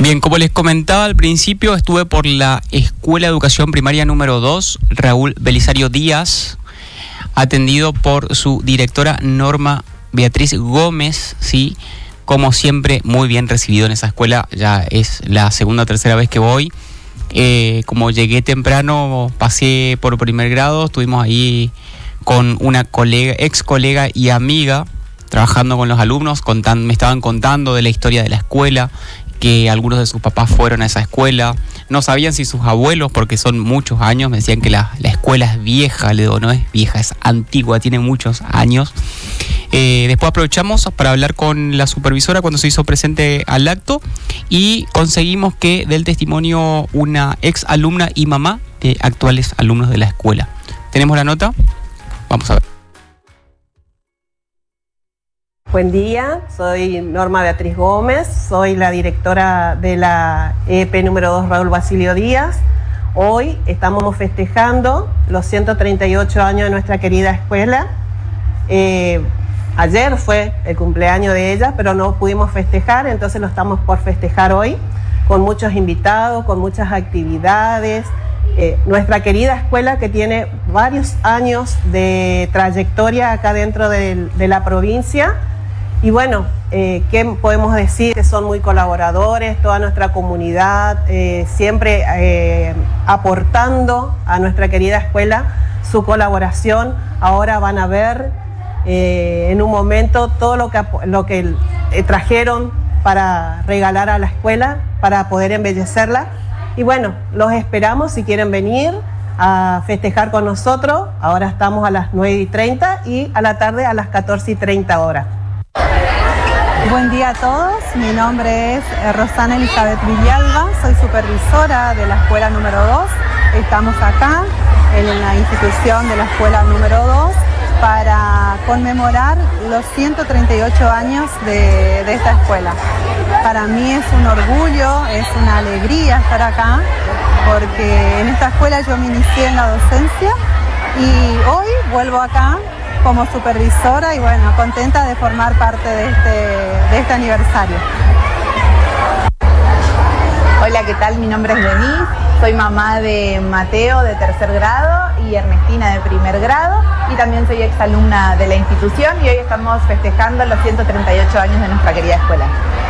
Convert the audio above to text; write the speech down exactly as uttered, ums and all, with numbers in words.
Bien, como les comentaba al principio, estuve por la Escuela de Educación Primaria número dos, Raúl Belisario Díaz, atendido por su directora Norma Beatriz Gómez, sí, como siempre muy bien recibido en esa escuela. Ya es la segunda o tercera vez que voy. Eh, como llegué temprano, pasé por primer grado, estuvimos ahí con una colega, ex colega y amiga, trabajando con los alumnos, contan, me estaban contando de la historia de la escuela, que algunos de sus papás fueron a esa escuela, no sabían si sus abuelos, porque son muchos años, me decían que la, la escuela es vieja. Le digo, no es vieja, es antigua, tiene muchos años. Eh, después aprovechamos para hablar con la supervisora cuando se hizo presente al acto y conseguimos que dé el testimonio una ex alumna y mamá de actuales alumnos de la escuela. ¿Tenemos la nota? Vamos a ver. Buen día, soy Norma Beatriz Gómez, soy la directora de la E P número dos Raúl Basilio Díaz. Hoy estamos festejando los ciento treinta y ocho años de nuestra querida escuela. Eh, ayer fue el cumpleaños de ella, pero no pudimos festejar, entonces lo estamos por festejar hoy, con muchos invitados, con muchas actividades. Eh, nuestra querida escuela, que tiene varios años de trayectoria acá dentro de, de la provincia. Y bueno, eh, ¿qué podemos decir? Que son muy colaboradores, toda nuestra comunidad, eh, siempre eh, aportando a nuestra querida escuela su colaboración. Ahora van a ver eh, en un momento todo lo que, lo que eh, trajeron para regalar a la escuela, para poder embellecerla. Y bueno, los esperamos si quieren venir a festejar con nosotros. Ahora estamos a las nueve y treinta y a la tarde a las catorce y treinta horas. Buen día a todos, mi nombre es Rosana Elizabeth Villalba, soy supervisora de la escuela número dos. Estamos acá en la institución de la escuela número dos para conmemorar los ciento treinta y ocho años de, de esta escuela. Para mí es un orgullo, es una alegría estar acá, porque en esta escuela yo me inicié en la docencia y hoy vuelvo acá como supervisora y bueno, contenta de formar parte de este, de este aniversario. Hola, ¿qué tal? Mi nombre es Denise, soy mamá de Mateo de tercer grado y Ernestina de primer grado y también soy exalumna de la institución y hoy estamos festejando los ciento treinta y ocho años de nuestra querida escuela.